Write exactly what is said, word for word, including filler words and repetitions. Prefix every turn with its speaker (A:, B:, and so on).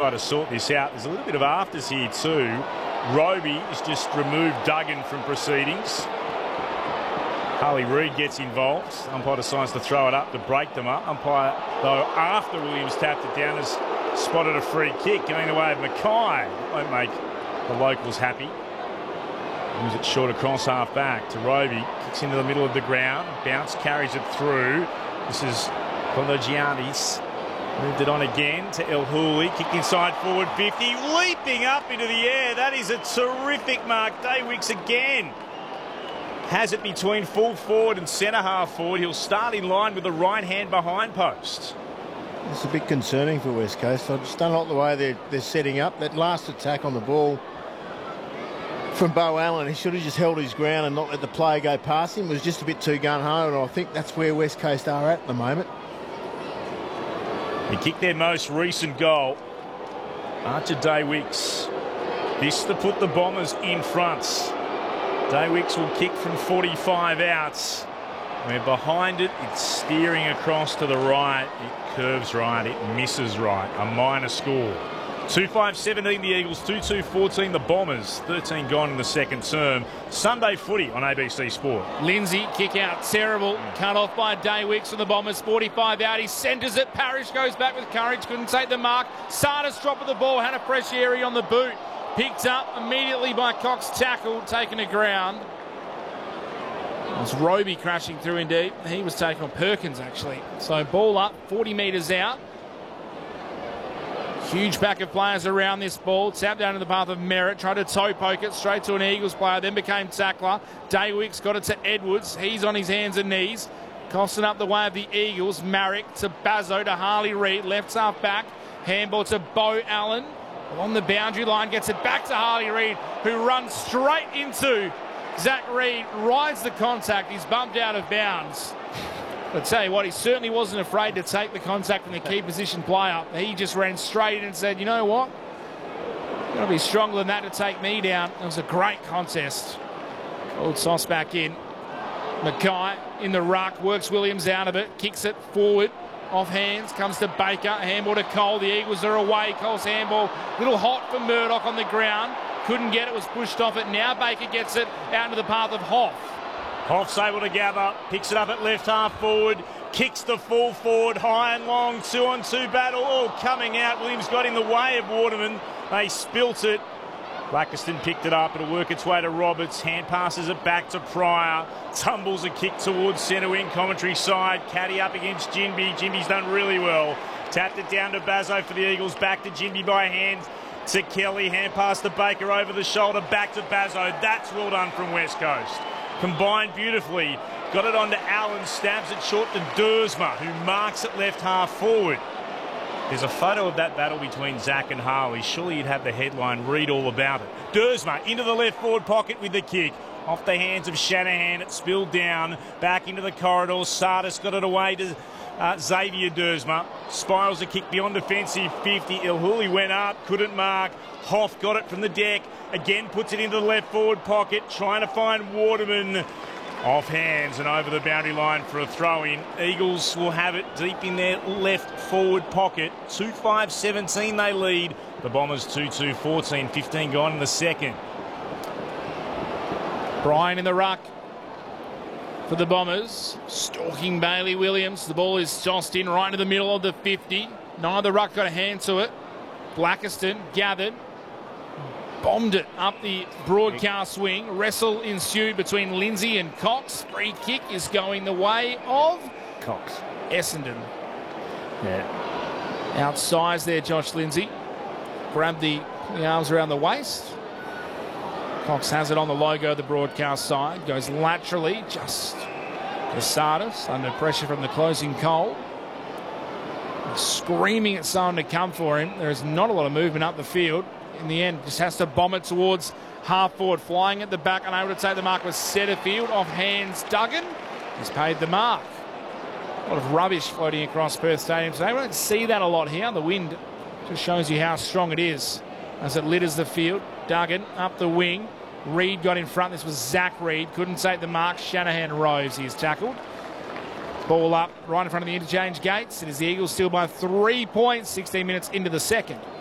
A: try to sort this out. There's a little bit of afters here too. Roby has just removed Duggan from proceedings. Harley Reid gets involved. Umpire decides to throw it up to break them up. Umpire, though, after Williams tapped it down, has spotted a free kick going the way of Mackay. Won't make the locals happy. Moves it short across half back to Roby. Kicks into the middle of the ground. Bounce, carries it through. This is Kondogiannis. Moved it on again to El Houli. Kicked inside forward fifty. Leaping up into the air. That is a terrific mark. Daywicks again has it between full forward and centre half forward. He'll start in line with the right hand behind post.
B: It's a bit concerning for West Coast. I just don't like the way they're, they're setting up. That last attack on the ball from Beau Allen, he should have just held his ground and not let the player go past him. It was just a bit too gun-ho, and I think that's where West Coast are at the moment.
A: He kicked their most recent goal. Archer Daywicks. This to put the Bombers in front. Daywicks will kick from forty-five out. We're behind it. It's steering across to the right. It curves right. It misses right. A minor score. two five seventeen the Eagles, two two fourteen the Bombers. thirteen gone in the second term. Sunday footy on A B C Sport.
C: Lindsay, kick out, terrible. Cut off by Daywicks from the Bombers, forty-five out. He centres it. Parrish goes back with courage, couldn't take the mark. Sardis dropped the ball, had a fresh area on the boot. Picked up immediately by Cox, tackled, taken to ground. It was Roby crashing through indeed. He was taken on Perkins actually. So ball up, forty metres out. Huge pack of players around this ball. Tapped down to the path of Merritt. Tried to toe poke it straight to an Eagles player. Then became tackler. Daywicks got it to Edwards. He's on his hands and knees. Costing up the way of the Eagles. Marrick to Bazzo to Harley Reid. Left half back. Handball to Beau Allen. Along the boundary line. Gets it back to Harley Reid, who runs straight into Zach Reid. Rides the contact. He's bumped out of bounds. I'll tell you what, he certainly wasn't afraid to take the contact from the key position player. He just ran straight in and said, you know what? You've got to be stronger than that to take me down. It was a great contest. Old Sauce back in. Mackay in the ruck, works Williams out of it, kicks it forward, off hands, comes to Baker, handball to Cole. The Eagles are away. Cole's handball, little hot for Murdoch on the ground. Couldn't get it, was pushed off it. Now Baker gets it out into the path of Hoff.
A: Hoff's able to gather, picks it up at left half forward, kicks the full forward, high and long, two on two battle, all coming out. Williams got in the way of Waterman. They spilt it. Blackiston picked it up. It'll work its way to Roberts. Hand passes it back to Pryor. Tumbles a kick towards centre wing, commentary side. Caddy up against Jinby. Jinby's done really well. Tapped it down to Bazzo for the Eagles. Back to Jinby by hand to Kelly. Hand pass to Baker over the shoulder. Back to Bazzo. That's well done from West Coast. Combined beautifully. Got it on to Allen. Stabs it short to Dersma, who marks it left half forward. There's a photo of that battle between Zach and Harley. Surely you'd have the headline, read all about it. Dersma into the left forward pocket with the kick. Off the hands of Shanahan, it spilled down. Back into the corridor. Sardis got it away to uh, Xavier Dersma. Spirals a kick beyond defensive fifty. El Houli went up, couldn't mark. Hoff got it from the deck. Again puts it into the left forward pocket. Trying to find Waterman. Off hands and over the boundary line for a throw-in. Eagles will have it deep in their left forward pocket. two five seventeen they lead. The Bombers two two fourteen. fifteen gone in the second.
C: Bryan in the ruck for the Bombers. Stalking Bailey Williams. The ball is tossed in right into the middle of the fifty. Neither ruck got a hand to it. Blackiston gathered. Bombed it up the broadcast wing. Wrestle ensued between Lindsay and Cox. Free kick is going the way of
A: Cox.
C: Essendon.
A: Yeah.
C: Outsize there, Josh Lindsay. Grabbed the, the arms around the waist. Cox has it on the logo of the broadcast side. Goes laterally just to Sardis under pressure from the closing Cole. Screaming at someone to come for him. There is not a lot of movement up the field. In the end, just has to bomb it towards half forward. Flying at the back, unable to take the mark was Setterfield. Off hands, Duggan. He's paid the mark. A lot of rubbish floating across Perth Stadium today. We don't see that a lot here. The wind just shows you how strong it is as it litters the field. Duggan up the wing. Reid got in front. This was Zach Reid. Couldn't take the mark. Shanahan rose. He is tackled. Ball up right in front of the interchange gates. It is the Eagles still by three points. sixteen minutes into the second.